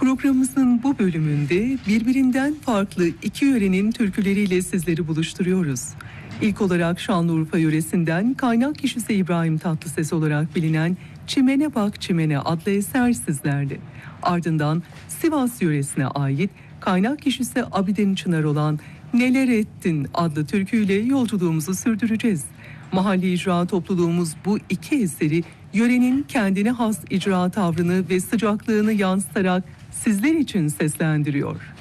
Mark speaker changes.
Speaker 1: Programımızın bu bölümünde birbirinden farklı iki yörenin türküleriyle sizleri buluşturuyoruz. İlk olarak Şanlıurfa yöresinden kaynak kişisi İbrahim Tatlıses olarak bilinen Çimene Bak Çimene adlı eser sizlerle. Ardından Sivas yöresine ait kaynak kişisi Abidin Çınar olan Neler Ettin adlı türküyle yolculuğumuzu sürdüreceğiz. Mahalli icra topluluğumuz bu iki eseri yörenin kendine has icra tavrını ve sıcaklığını yansıtarak sizler için seslendiriyor.